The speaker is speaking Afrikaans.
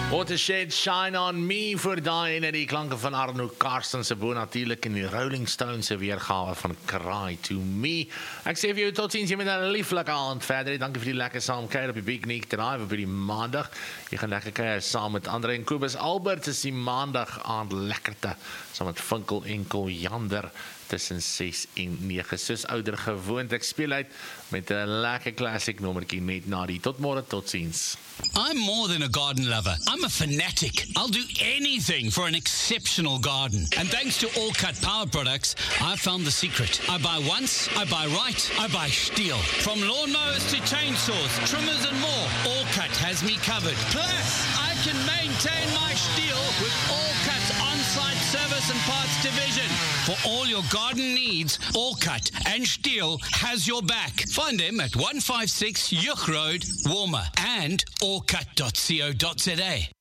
Watershed, Shine On Me vir daai en die klanke van Arno Karsten se bo natuurlik in die Rolling Stones se weergawe van Cry To Me. Ek sê vir jou totsiens, jy met 'n lieflike aand verder. Dankie vir die lekker saamkuier op die Big Nick Drive op die maandag. Jy gaan lekker kuier saam met Andre en Kobus Albert is die maandag aand lekkerte saam met Vinkel en Koljander tussen 6 en 9. Soos ouder gewoond, ek speel uit met 'n lekker classic nommertjie net na die. Tot môre, totsiens. I'm more than a garden lover. I'm a fanatic. I'll do anything for an exceptional garden. And thanks to All Cut Power products, I've found the secret. I buy once, I buy right, I buy Stihl. From lawnmowers to chainsaws, trimmers and more, All Cut has me covered. Plus, I can maintain my Stihl with All Cut's on-site service and parts division. For all your garden needs, All Cut and Stihl has your back. Find them at 156 Yuch Road, Walmer, and allcut.co.za.